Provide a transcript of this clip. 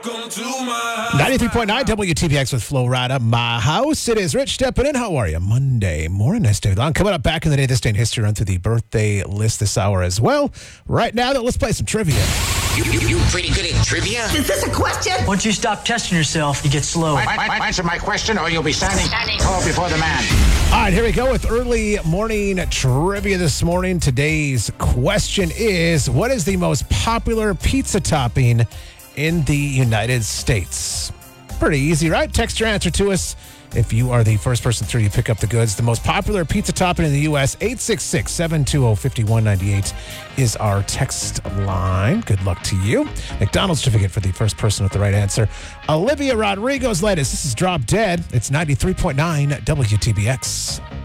Welcome to my house. 93.9 WTBX with Flo Rida. My house. It is Rich stepping in. How are you? Monday morning. Nice to have you on. Coming up back in the day, this day in history, run through the birthday list this hour as well. Right now, though, let's play some trivia. You pretty good at trivia? Is this a question? Once you stop testing yourself, you get slow. Answer my question or you'll be standing tall before the man. All right, here we go with early morning trivia this morning. Today's question is, what is the most popular pizza topping in the United States? Pretty easy, right? Text your answer to us. If you are the first person through, you pick up the goods. The most popular pizza topping in the U.S., 866-720-5198 is our text line. Good luck to you. McDonald's certificate for the first person with the right answer. Olivia Rodrigo's latest. This is Drop Dead. It's 93.9 WTBX.